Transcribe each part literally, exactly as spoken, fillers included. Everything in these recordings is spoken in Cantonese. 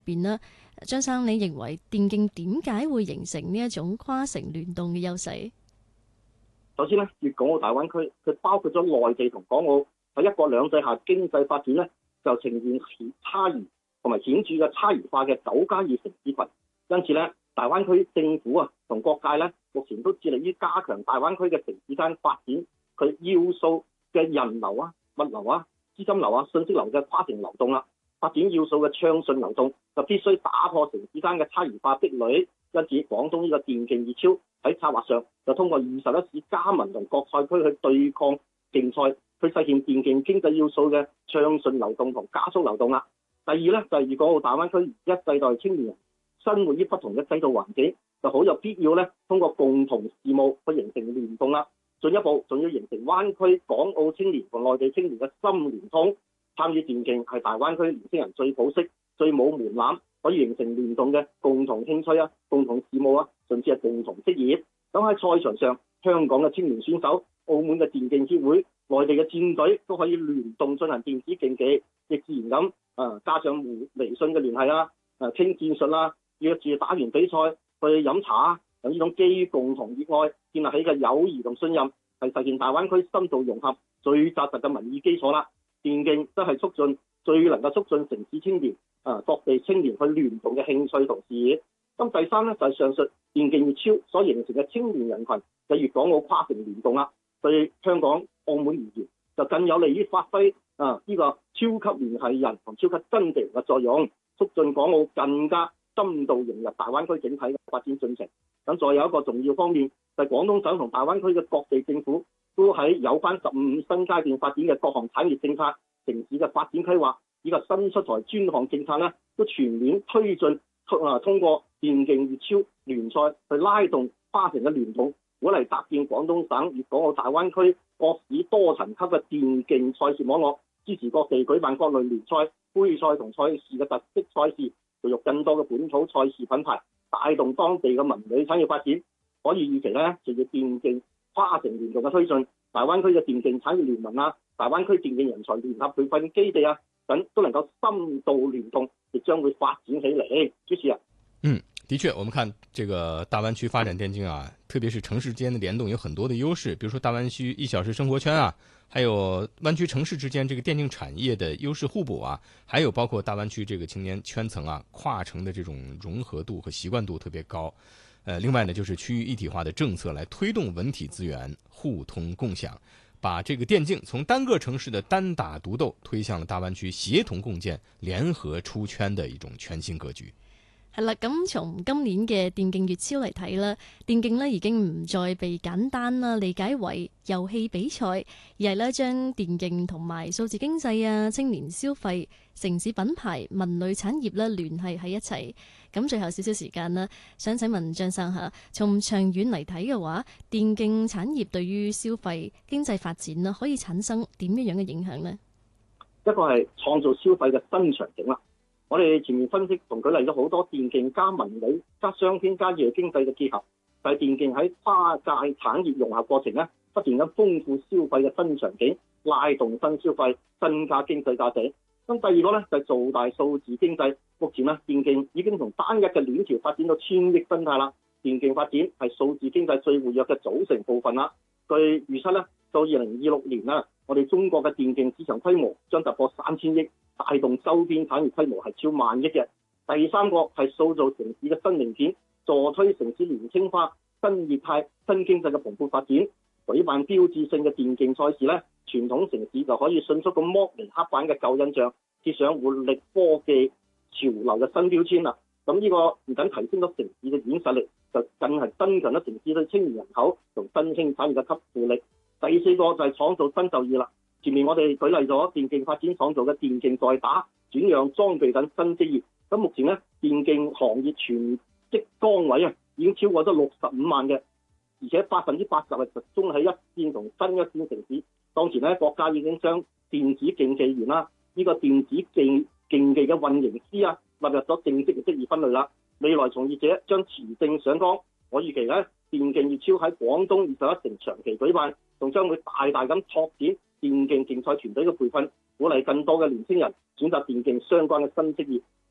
邊啦。張生，你認為電競點解會形成呢一種跨城聯動嘅優勢？ 首先咧，粵港澳大灣區佢包括咗內地同港澳喺一國兩制下經濟發展咧，就呈現差異同埋顯著嘅差異化嘅九加二城市群。因此咧，大灣區政府啊同各界咧，目前都致力於加強大灣區嘅城市間發展，佢要素嘅人流啊、物流啊、資金流啊、信息流嘅跨城流動啦。發展要素嘅暢順流動，就必須打破城市間嘅差異化壁壘。因此，廣東呢個電競熱潮喺策劃上就通過二十一市加盟同各賽區去對抗競賽，去實現電競經濟要素嘅暢順流動同加速流動啦。第二咧就係粵港澳大灣區一世代青年人生活於不同嘅制度環境，就好有必要咧通過共同事務去形成聯動啦。進一步仲要形成灣區港澳青年同內地青年嘅心聯通。參與電競係大灣區年輕人最保適、最冇門檻，可以形成聯動嘅共同興趣啊、共同事務啊，甚至係共同職業。咁喺賽場上，香港嘅青年選手、澳門嘅電競協會、內地嘅戰隊都可以聯動進行電子競技，亦自然咁啊加上互微信嘅聯繫啦，啊傾戰術啦，約住打完比賽去飲茶啊，咁呢種基於共同熱愛建立起嘅友誼同信任，係實現大灣區深度融合最紮實嘅民意基礎啦。電競都係促進最能夠促進城市青年啊各地青年去聯動嘅興趣同事業。咁第三咧就係、是、上述電競熱潮所形成嘅青年人群嘅粵港澳跨城聯動啦。對香港、澳門而言，就更有利於發揮啊呢、這個超級聯繫人同超級增值人嘅作用，促進港澳更加深度融入大灣區整體嘅發展進程。咁再有一個重要方面，就係、是、廣東省同大灣區嘅各地政府都喺有關十五新階段發展嘅各項產業政策、城市嘅發展規劃以及新出台專項政策咧，都全面推進啊通過電競熱潮聯賽去拉動跨城嘅聯動，鼓勵搭建廣東省粵港澳大灣區各市多層級嘅電競賽事網絡，支持各地舉辦各類聯賽、杯賽同賽事嘅特色賽事，培育更多嘅本土賽事品牌，帶動當地嘅文旅產業發展。可以預期咧，隨住電競跨城聯動嘅推進，大灣區嘅電競產業聯盟啊、大灣區電競人才聯合培訓基地啊等，都能夠深度聯動，亦將會發展起嚟。主持人， 嗯，的確，我們看這個大灣區發展電競啊，特別是城市之間的聯動有很多的優勢，比如說大灣區一小時生活圈啊，還有灣區城市之間這個電競產業的優勢互補啊，還有包括大灣區這個青年圈層啊，跨城的這種融合度和習慣度特別高。呃，另外呢，就是區域一體化的政策來推動文體資源互通共享，把這個電競從單個城市的單打獨鬥推向了大灣區協同共建、聯合出圈的一種全新格局。 係啦，咁從今年嘅電競熱潮嚟睇啦，電競咧已經唔再被簡單啦理解為遊戲比賽，而係咧將電競同埋數字經濟啊、青年消費、城市品牌、文旅產業咧聯繫喺一齊。咁最後少少時間啦，想請問張生嚇，從長遠嚟睇嘅話，電競產業對於消費經濟發展啦，可以產生點樣樣嘅影響呢？ 一個係創造消費嘅新場景啦。我哋前面分析同舉例咗好多電競加文旅加商圈加夜經濟嘅結合，就係電競喺跨界產業融合過程咧，不斷咁豐富消費嘅新場景，拉動新消費，增加經濟價值。咁第二個咧就係做大數字經濟。目前咧電競已經從單一嘅鏈條發展到千億生態啦。電競發展係數字經濟最活躍嘅組成部分啦。據預測咧，到二零二六年啦，我哋中國嘅電競市場規模將突破三千億，帶動周邊產業規模係超萬億嘅。第三個係塑造城市嘅新零件，助推城市年輕化、新業態、新經濟嘅蓬勃發展。舉辦標誌性嘅電競賽事咧，傳統城市就可以迅速咁剝離刻板嘅舊印象，貼上活力科技潮流嘅新標籤啦。咁呢個唔僅提升咗城市嘅軟實力，就更係增強咗城市對青年人口同新興產業嘅吸附力。第四個就係創造新就業啦。前面我哋舉例咗電競發展創造嘅電競代打、轉讓裝備等新職業。咁目前咧，電競行業全職崗位啊已經超過咗六十五萬嘅，而且百分之八十係集中喺一線同新一線城市。當前咧，國家已經將電子競技員啦，呢、這個電子競競技嘅運營師啊納入咗正式嘅職業分類啦。未來從業者將持證上崗。我預期咧，電競熱潮喺廣東二十一城長期舉辦，仲將會大大咁拓展電競競賽團隊嘅培訓，鼓勵更多嘅年輕人選擇電競相關嘅新職業。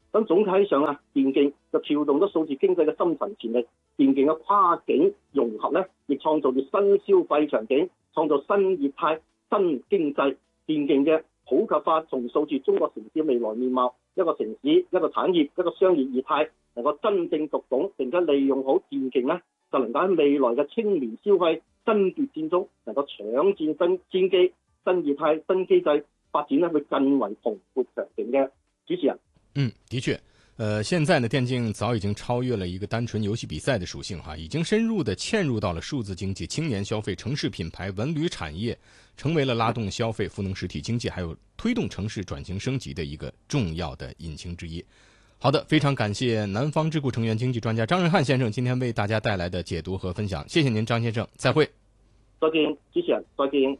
咁總體上啊，電競就撬動咗數字經濟嘅深層潛力，電競嘅跨境融合咧，亦創造咗新消費場景，創造新業態、新經濟。電競嘅普及化重塑住中國城市未來面貌，一個城市、一個產業、一個商業業態能夠真正讀懂並且利用好電競咧，就能夠喺未來嘅青年消費爭奪戰中能夠搶佔新戰機、新業態、新機制發展咧，會更為蓬勃強勁嘅。主持人， 嗯，的確。呃，現在呢，電競早已經超越了一個單純遊戲比賽的屬性哈，已經深入的嵌入到了數字經濟、青年消費、城市品牌、文旅產業，成為了拉動消費、賦能實體經濟，還有推動城市轉型升級的一個重要的引擎之一。好的，非常感謝南方智庫成員經濟專家張仁漢先生今天為大家帶來的解讀和分享，謝謝您，張先生，再會。 再見，主持人，再見。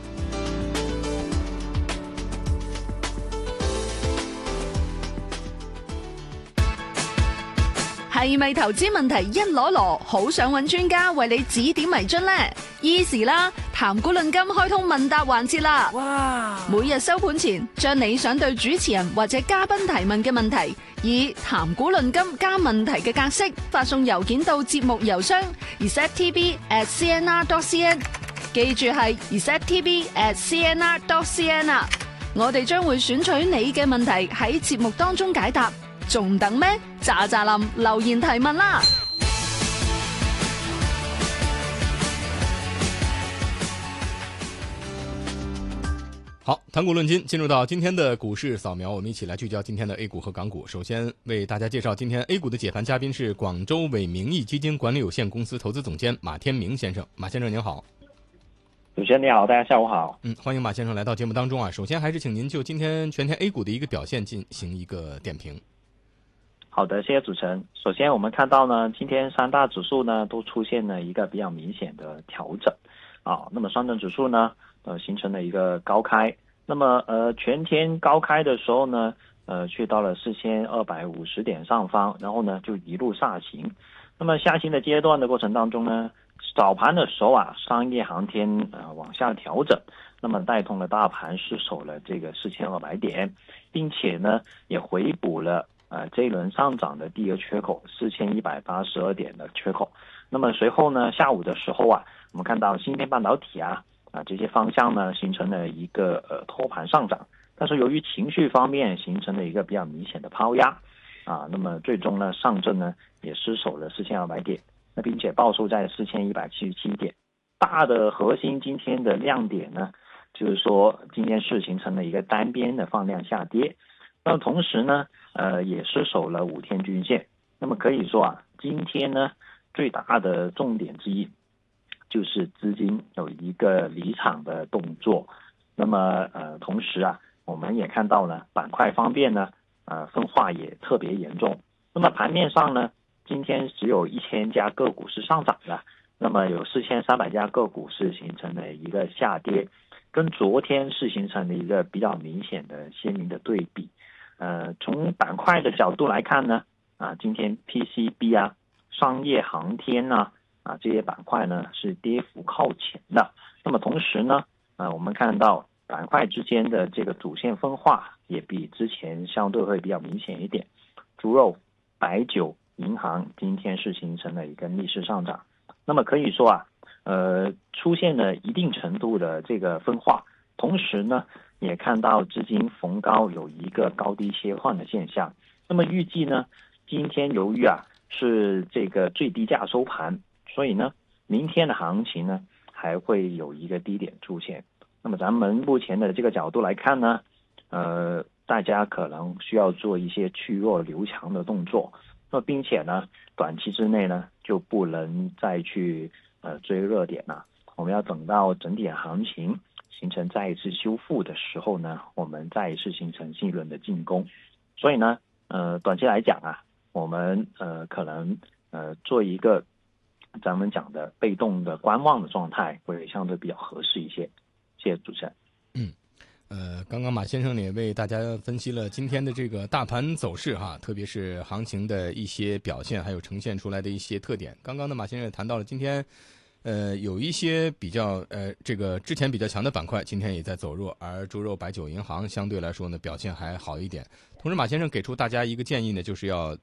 係咪投資問題一籮籮，好想揾專家為你指點迷津呢？ Easy 啦，談股論金開通問答環節啦！哇！每日收盤前，將你想對主持人或者嘉賓提問嘅問題，以談股論金加問題嘅格式發送郵件到節目郵箱 r e c e p t v at c n r dot c n， 記住係 r e c e p t v at c n r dot c n 啊！我哋將會選取你嘅問題喺節目當中解答。仲等咩？喳喳林留言提問啦！ 好，談股論金，進入到今天的股市掃描，我們一起來聚焦今天的 A 股和港股。首先為大家介紹今天 A 股的解盤嘉賓是廣州偉名義基金管理有限公司投資總監馬天明先生。馬先生您好。 主持人你好，大家下午好。 嗯，歡迎馬先生來到節目當中啊。首先還是請您就今天全天 A 股的一個表現進行一個點評。 好的，謝謝主持人。首先我們看到呢，今天三大指數呢都出現了一個比較明顯的調整啊。那麼上證指數呢，呃形成了一個高開。那麼呃全天高開的時候呢，呃去到了四千二百五十點上方，然後呢就一路下行。那麼下行的階段的過程當中呢，早盤的時候啊，商業航天呃往下調整，那麼帶動了大盤失守了這個四千二百點，並且呢也回補了。呃，這一輪上漲的第一個缺口四千一百八十二點的缺口，那麼隨後呢，下午的時候啊，我們看到芯片半導體啊啊這些方向呢形成了一個呃托盤上漲，但是由於情緒方面形成了一個比較明顯的拋壓啊，那麼最終呢上證呢也失守了四千二百點，那並且報收在四千一百七十七點。大的核心今天的亮點呢，就是說今天是形成了一個單邊的放量下跌。那麼同時呢，呃，也失守了五天均線。那麼可以說啊，今天呢最大的重點之一，就是資金有一個離場的動作。那麼呃，同時啊，我們也看到呢，板塊方面呢，呃，分化也特別嚴重。那麼盤面上呢，今天只有一千家個股是上漲的，那麼有四千三百家個股是形成了一個下跌，跟昨天是形成了一個比較明顯的鮮明的對比。呃，從板塊的角度來看呢，啊，今天 P C B 啊、商業航天啊，啊這些板塊呢是跌幅靠前的。那麼同時呢，呃，我們看到板塊之間的這個主線分化也比之前相對會比較明顯一點。豬肉、白酒、銀行今天是形成了一個逆勢上漲。那麼可以說啊，呃，出現了一定程度的這個分化，同時呢，也看到資金逢高有一個高低切換的現象。那麼預計呢，今天由於啊是這個最低價收盤，所以呢，明天的行情呢還會有一個低點出現。那麼咱們目前的這個角度來看呢，呃，大家可能需要做一些去弱留強的動作。那並且呢，短期之內呢就不能再去呃追熱點了。我們要等到整體行情形成再一次修復的時候呢，我們再一次形成新一輪的進攻。所以呢，呃，短期來講啊，我們呃可能呃做一個咱們講的被動的觀望的狀態，會相對比較合適一些。謝謝主持人。 嗯，呃，剛剛馬先生呢也為大家分析了今天的這個大盤走勢哈，特別是行情的一些表現，還有呈現出來的一些特點。剛剛呢，馬先生也談到了今天。呃，有一些比較呃，這個之前比較強的板塊，今天也在走弱，而豬肉、白酒、銀行相對來說呢表現還好一點。 同时，马先生给出大家一个建议呢，就是要